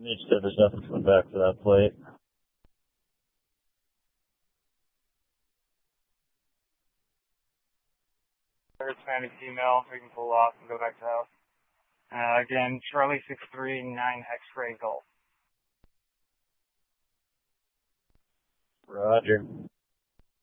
Mitch said there's nothing coming back for that plate. Third Spanish female, we can pull off and go back to house. Again, Charlie 639 X-ray Golf. Roger.